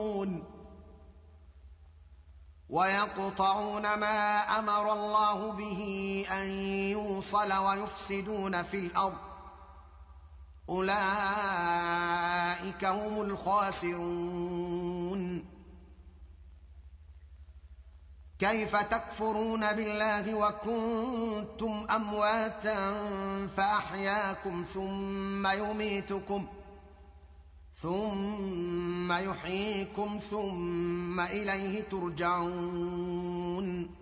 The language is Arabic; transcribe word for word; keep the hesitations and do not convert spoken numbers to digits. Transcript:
ويقطعون ما أمر الله به أن يوصل ويفسدون في الأرض أولئك هم الخاسرون. كيف تكفرون بالله وكنتم أمواتا فأحياكم ثم يميتكم ثم يحييكم ثم إليه ترجعون.